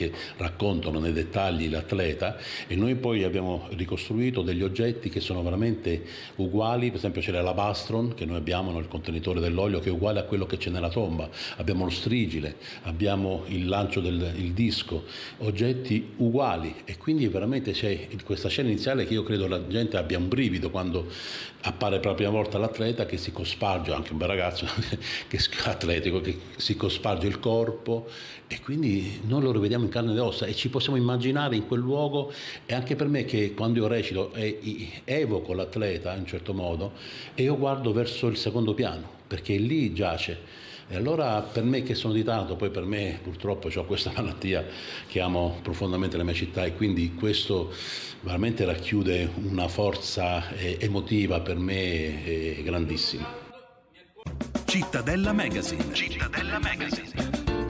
che raccontano nei dettagli l'atleta, e noi poi abbiamo ricostruito degli oggetti che sono veramente uguali. Per esempio c'è l'alabastron che noi abbiamo nel contenitore dell'olio, che è uguale a quello che c'è nella tomba, abbiamo lo strigile, abbiamo il lancio il disco, oggetti uguali, e quindi veramente c'è questa scena iniziale che io credo la gente abbia un brivido quando appare per la prima volta l'atleta che si cosparge, anche un bel ragazzo che atletico, che si cosparge il corpo, e quindi noi lo rivediamo in carne ed ossa e ci possiamo immaginare in quel luogo. E anche per me, che quando io recito evoco l'atleta in un certo modo, e io guardo verso il secondo piano perché lì giace. E allora per me che sono di Taranto, poi per me purtroppo ho questa malattia che amo profondamente la mia città, e quindi questo veramente racchiude una forza emotiva per me grandissima. Cittadella Magazine. Cittadella Magazine.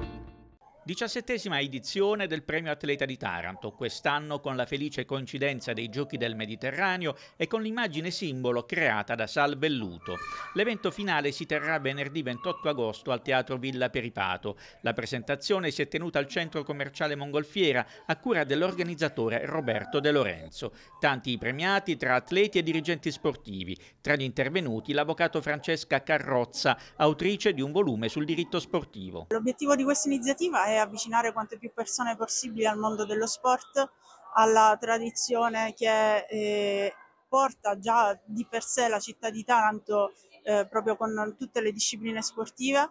17ª edizione del Premio Atleta di Taranto, quest'anno con la felice coincidenza dei Giochi del Mediterraneo e con l'immagine simbolo creata da Sal Velluto. L'evento finale si terrà venerdì 28 agosto al Teatro Villa Peripato. La presentazione si è tenuta al centro commerciale Mongolfiera a cura dell'organizzatore Roberto De Lorenzo. Tanti i premiati tra atleti e dirigenti sportivi. Tra gli intervenuti l'avvocato Francesca Carrozza, autrice di un volume sul diritto sportivo. L'obiettivo di questa iniziativa è avvicinare quante più persone possibili al mondo dello sport, alla tradizione che porta già di per sé la città di Taranto, proprio con tutte le discipline sportive,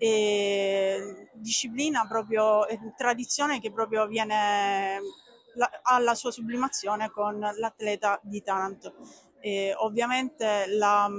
e disciplina proprio, tradizione che proprio viene alla sua sublimazione con l'atleta di Taranto. E ovviamente la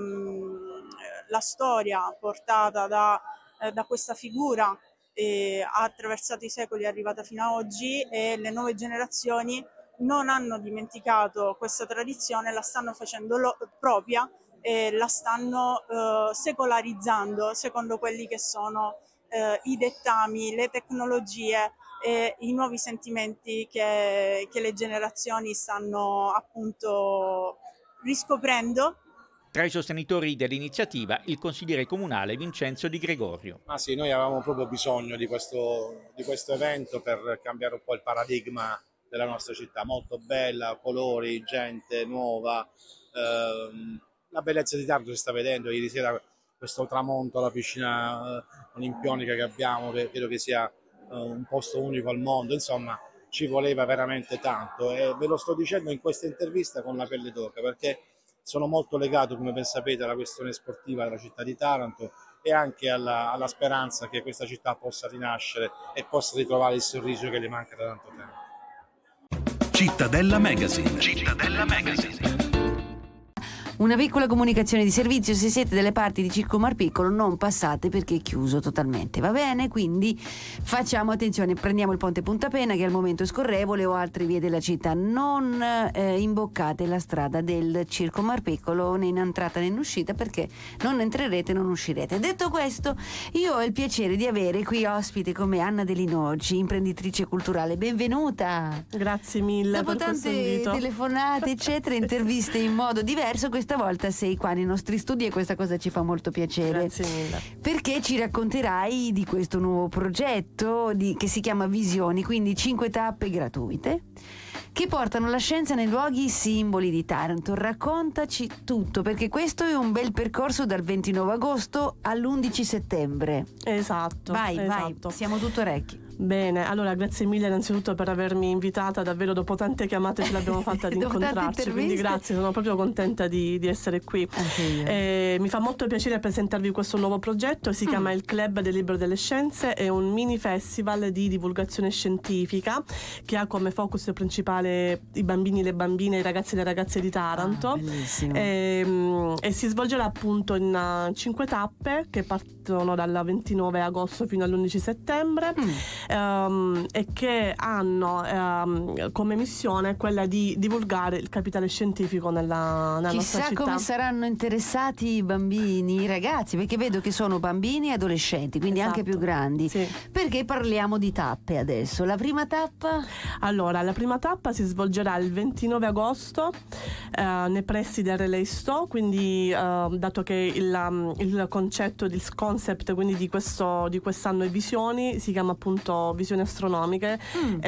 storia portata da questa figura ha attraversato i secoli, è arrivata fino ad oggi, e le nuove generazioni non hanno dimenticato questa tradizione, la stanno facendo propria e la stanno secolarizzando secondo quelli che sono i dettami, le tecnologie e i nuovi sentimenti che le generazioni stanno appunto riscoprendo. Tra i sostenitori dell'iniziativa il consigliere comunale Vincenzo Di Gregorio. Ma sì, noi avevamo proprio bisogno di questo evento per cambiare un po' il paradigma della nostra città, molto bella, colori, gente nuova, la bellezza di Taranto si sta vedendo. Ieri sera questo tramonto alla piscina olimpionica che abbiamo, credo che sia un posto unico al mondo, insomma ci voleva veramente tanto, e ve lo sto dicendo in questa intervista con la pelle d'oca, perché sono molto legato, come ben sapete, alla questione sportiva della città di Taranto e anche alla speranza che questa città possa rinascere e possa ritrovare il sorriso che le manca da tanto tempo. Cittadella Magazine. Cittadella Magazine. Una piccola comunicazione di servizio: se siete delle parti di Circo Marpiccolo non passate perché è chiuso totalmente, va bene? Quindi facciamo attenzione, prendiamo il ponte Punta Pena che al momento è scorrevole, o altre vie della città. Non imboccate la strada del Circo Marpiccolo né in entrata né in uscita, perché non entrerete, non uscirete. Detto questo, io ho il piacere di avere qui ospite come Anna De Linogi, imprenditrice culturale. Benvenuta. Grazie mille. Dopo per questo tante invito, telefonate eccetera, interviste in modo diverso, questa volta sei qua nei nostri studi e questa cosa ci fa molto piacere. Grazie mille. Perché ci racconterai di questo nuovo progetto che si chiama Visioni, quindi 5 tappe gratuite che portano la scienza nei luoghi simboli di Taranto. Raccontaci tutto, perché questo è un bel percorso dal 29 agosto all'11 settembre. Esatto. Vai, esatto. siamo tutto orecchi. Bene, allora grazie mille innanzitutto per avermi invitata, davvero dopo tante chiamate ce l'abbiamo fatta ad Dopo tante incontrarci, quindi interviste. grazie, sono proprio contenta di essere qui. Anche io. Mi fa molto piacere presentarvi questo nuovo progetto, si chiama il Club del Libro delle Scienze, è un mini festival di divulgazione scientifica che ha come focus principale i bambini, le bambine, i ragazzi e le ragazze di Taranto. Bellissimo. E si svolgerà appunto in 5 tappe che partono dal 29 agosto fino all'11 settembre. E che hanno come missione quella di divulgare il capitale scientifico nella nostra città. Chissà come saranno interessati i bambini, i ragazzi, perché vedo che sono bambini e adolescenti, quindi Esatto. anche più grandi. Sì. Perché parliamo di tappe adesso? La prima tappa? Allora, la prima tappa si svolgerà il 29 agosto nei pressi del Relay Sto, quindi dato che il concetto, il concept quindi di quest'anno è Visioni, si chiama appunto Visioni Astronomiche.